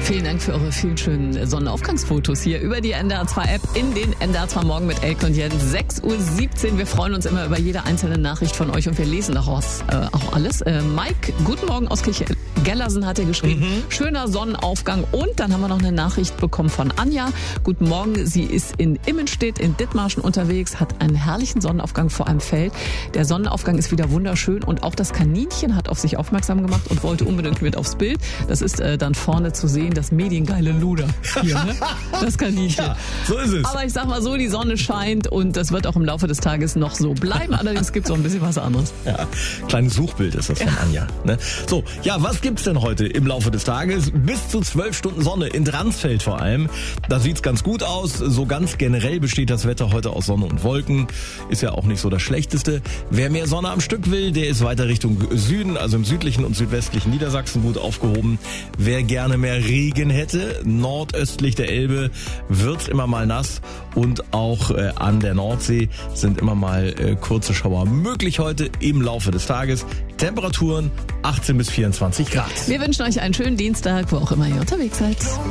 Vielen Dank für eure vielen schönen Sonnenaufgangsfotos hier über die NDR2-App in den NDR2 Morgen mit Elke und Jens. 6:17 Uhr. Wir freuen uns immer über jede einzelne Nachricht von euch und wir lesen daraus auch alles. Mike, guten Morgen aus Kirche-Gellersen hat er geschrieben. Schöner Sonnenaufgang. Und dann haben wir noch eine Nachricht bekommen von Anja. Guten Morgen, sie ist in Immenstedt in Dithmarschen unterwegs, hat einen herrlichen Sonnenaufgang vor einem Feld. Der Sonnenaufgang ist wieder wunderschön und auch das Kaninchen hat auf sich aufmerksam gemacht und wollte unbedingt mit aufs Bild. Das ist dann vorne zu sehen, das mediengeile Luder hier, ne? Das Kaninchen. Ja, so ist es. Aber ich sag mal so, die Sonne scheint und das wird auch im Laufe des Tages noch so bleiben. Allerdings gibt es auch ein bisschen was anderes. Ja, kleines Suchbild ist das von Anja. Ne? So, ja, was gibt's denn heute im Laufe des Tages? Bis zu 12 Stunden Sonne in Dransfeld vor allem. Da sieht's ganz gut aus. So ganz generell besteht das Wetter heute aus Sonne und Wolken. Ist ja auch nicht so das Schlechteste. Wer mehr Sonne am Stück will, der ist weiter Richtung Süden, also im südlichen und südwestlichen Niedersachsen gut aufgehoben. Wer gerne mehr Regen hätte, nordöstlich der Elbe wird's immer mal nass und auch an der Nordsee sind immer mal kurze Schauer möglich heute im Laufe des Tages. Temperaturen 18 bis 24 Grad. Wir wünschen euch einen schönen Dienstag, wo auch immer ihr unterwegs seid.